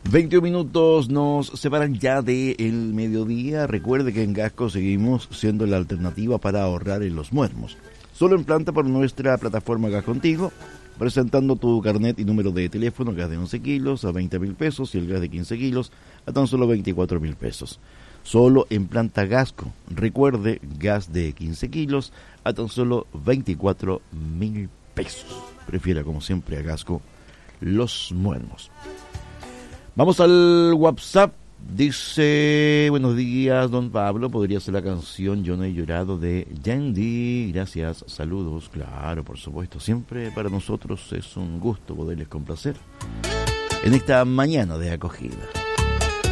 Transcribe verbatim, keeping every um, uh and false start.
veintiún minutos nos separan ya del mediodía. Recuerde que en Gasco seguimos siendo la alternativa para ahorrar en los muermos. Solo en planta por nuestra plataforma Gas Contigo, presentando tu carnet y número de teléfono. Gas de once kilos a veinte mil pesos y el gas de quince kilos a tan solo veinticuatro mil pesos. Solo en planta Gasco. Recuerde, gas de quince kilos a tan solo veinticuatro mil pesos. Prefiera, como siempre, a Gasco los muermos. Vamos al WhatsApp. Dice, buenos días, don Pablo. ¿Podría ser la canción Yo no he llorado de Yandy? Gracias, saludos. Claro, por supuesto. Siempre para nosotros es un gusto poderles complacer en esta mañana de acogida.